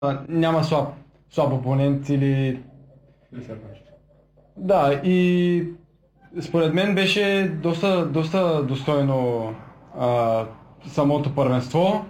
няма слаб опонент или... Да, и според мен беше доста достойно самото първенство.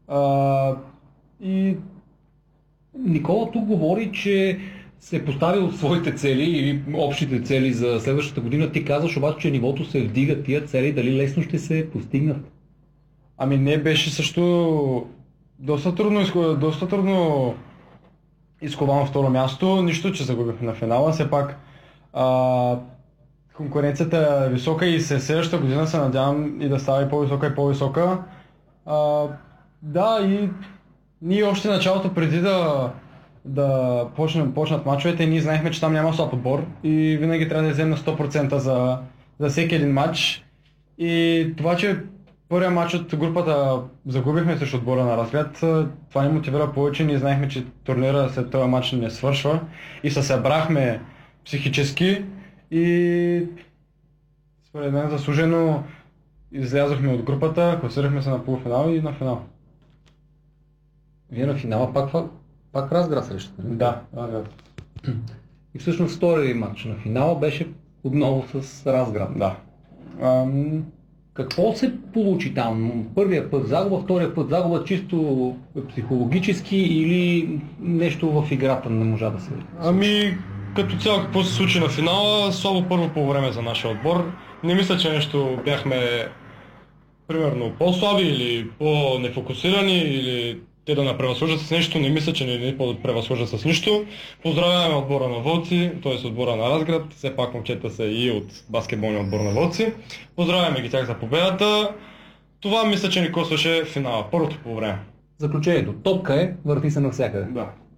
И Никола тук говори, че се е поставил своите цели или общите цели за следващата година. Ти казваш обаче, че нивото се вдига, тия цели дали лесно ще се постигнат? ами не беше също доста трудно изковано второ място, нищо, че загубихме на финала. Все пак конкуренцията е висока и следващата година се надявам и да става и по-висока и по-висока. Да, и ние още началото преди да почнат мачовете, ние знаехме, че там няма слаб отбор и винаги трябва да вземем на 100% за всеки един матч. И това, че първият матч от групата загубихме срещу отбора на Разград, това ни мотивира повече. Ние знаехме, че турнира след този матч не свършва и се събрахме психически и според мен заслужено излязохме от групата, класирахме се на полуфинал и на финал. Вие на финала пак Разград срещате? Да, Разград. И всъщност втори матч на финала беше отново с Разград. Да. Какво се получи там? Първия път загуба, втория път загуба чисто психологически или нещо в играта не можа да се... Ами, като цяло какво се случи на финала, слабо първо по време за нашия отбор. Не мисля, че нещо бяхме примерно по-слаби или по-нефокусирани или те да превъзложат с нещо. Не мисля, че не превъзложат с нищо. Поздравяваме отбора на Вълци, т.е. отбора на Разград. Все пак момчета са и от баскетболния отбор на Вълци. Поздравяваме ги тях за победата. Това мисля, че ни костваше финала, първото по време. Заключението. Топка е, върти се навсякъде. Да.